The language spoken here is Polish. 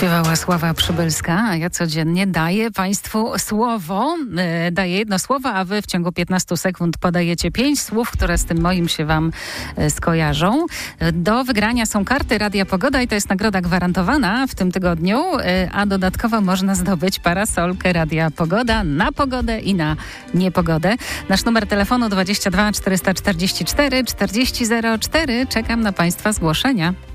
Śpiewała Sława Przybylska, a ja codziennie daję Państwu słowo. Daję jedno słowo, a Wy w ciągu 15 sekund podajecie 5 słów, które z tym moim się Wam skojarzą. Do wygrania są karty Radia Pogoda i to jest nagroda gwarantowana w tym tygodniu, a dodatkowo można zdobyć parasolkę Radia Pogoda na pogodę i na niepogodę. Nasz numer telefonu 22 444 4004. Czekam na Państwa zgłoszenia.